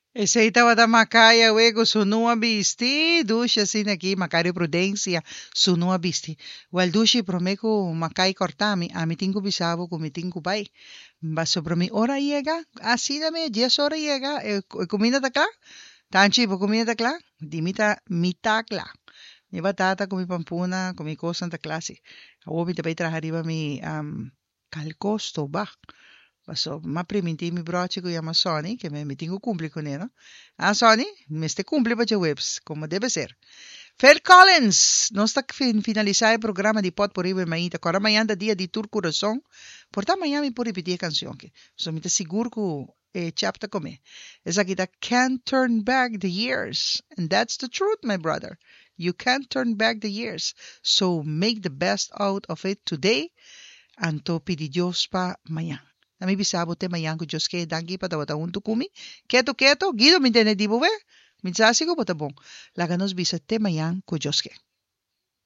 Aceita wata makaya wego sunua bisti, dusha sin aqui, Macario Prudência, sunua bisti. Well, dushi promeco macai cortami, ami tingo bisabo kumi tingo pai. Baso promi ora llega, así dame, 10 horas llega, comida takla, tanchi po comida takla, dimita mitakla. Mi batata con mi pampuna, con mi cosa en clase. Awo mi tapay trahariba mi calcosto ba. Paso, ma priminti mi broche con llama Sony, que me tengo cumple con él, ¿no? Ah, Sony, me este cumple para webs, como debe ser. Phil Collins, não está finalizar o programa de Pot por aí, mas agora amanhã é dia de Tour Coração. Portanto, amanhã me pode repetir a canção. Que só me seguro que chapta comer. Essa aqui tá Can't Turn Back the Years. And that's the truth, my brother. You can't turn back the years. So make the best out of it today. Anto pedi Dios pa amanhã. Nami bisabo te amanhã ko Dios que dangi pa tawata unto kumi. Keto, Guido me entende di bove? Mensasi ko pa tabong. Laganos bisa te amanhã ko Dios que.